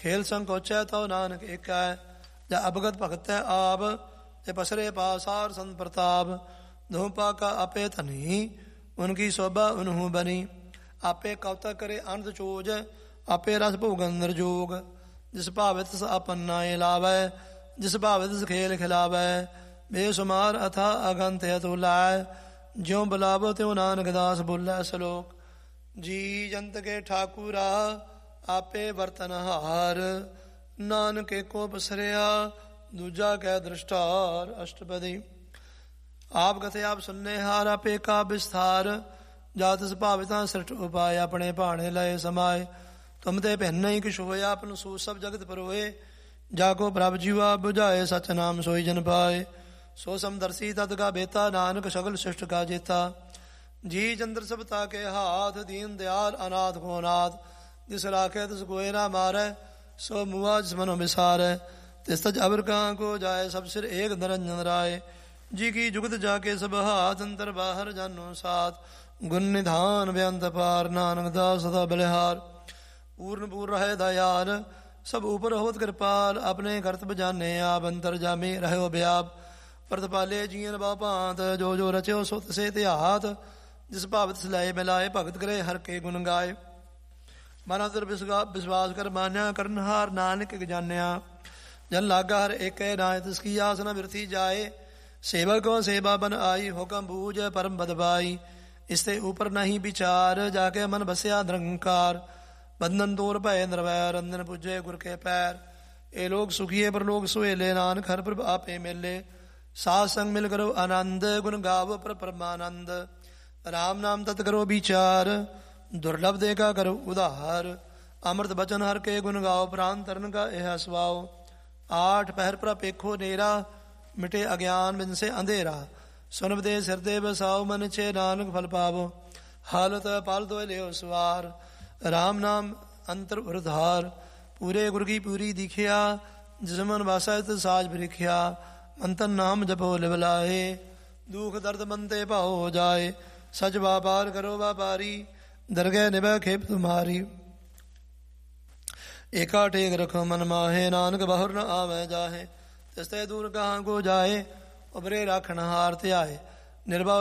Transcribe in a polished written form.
खेल संकोचै तो नानक एकै, जा अवगत भगत है आप, जे पसरे पासार संत प्रताप। दोह पाका आपे धनी, उनकी शोभा उन्हू बनी। आपे कौतक करे अनंत चोज, आपे रस भोगन निर्जोग। जिस भावे तिस आपन नाए लावै, जिस भावे तिस खेल खिलावै। बेसुमार अथा अगंत है तो लाए, ज्यों बुलावो त्यों नानक दास बोलै सलोक। जी जंत के ठाकुरा, आपे बर्तन हार। नानक को पसरिया, दूजा कै दृष्टार। अष्टपदी। आप कथे आप सुनने हार, आपे का विस्तार। जात भाविता सृष्ट उपाय, अपने भाणे लय समाय। तुम ते भिन्न ही किश होया, अपन सो सब जगत परोए। जाको प्रभ जीवा बुझाए, सच नाम सोई जन पाए। सो समदर्शी तद का बेता, नानक सगल सृष्ट का जेता। जी चंद्र सबता के हाथ, दीन दयाल अनाथ को नाथ। जिस राखे तिस कोय ना मारै, सो मुआ जिस मनो विसारै। तिस तज अबर कहाँ को जाए, सब सिर एक निरंजन राय। जी की जुगत जाके सब हाथ, अंतर बाहर जानो साथ। गुण निधान बेअंत पार, नानक दास सदा बलिहार। पूर्ण पूर्ण है दयाल, सब ऊपर होत कृपाल। अपने कर्तव्य जाने आप, अंतर जामे रहो व्याप। प्रतिपाले जीवन बापात, जो जो रचो सो तिसे त्यात। जिस भाव तिस लय मिलाए, भगत करे हर के गुण गाए। मन अंतर विश्वास कर मान्या, करनहार नानक जान्या। जन लागा हर एक नाय, तिसकी आस न बिरथी जाए। सेवक को सेवा बन आई, हुक्म बूझ परम बदबाई। इससे ऊपर नहीं विचार, जाके मन बसया निरंकार। बंधन दूर भय निर्वैर, रंजन पूजे गुर के पैर। ए लोग सुखिए पर लोग सुहेले, नानक हर प्रभ आपे मेले। साथ संग मिल करो आनंद, गुण गावो पर परमानंद। राम नाम तत् करो विचार, दुर्लभ देखा करो उधार। अमृत बचन हर के गुण गाओ, प्राण तरन का यह स्वाओ। 8 पहर पर पेखो नेरा, मिटे अज्ञान बिन से अंधेरा। सुनब दे सिरदे बसाओ, मन छे नानक फल पावो। हालत पाल दो ले सवार, राम नाम अंतर उर्धार। पूरे गुर की पूरी दिखिया, जिसमन वासा साज भरिखिया। मंतन नाम जपो लिवलाहे, दुख दर्द मनते भाओ जाए। सच व्यापार करो व्यापारी, दरगह निभा खेप तुम्हारी। एका टेक रखो मन माहे, नानक बहुर न आवे जाहे। तिसते दूर कहाँ को जाए, उबरे राखन हार त्याए। निर्भव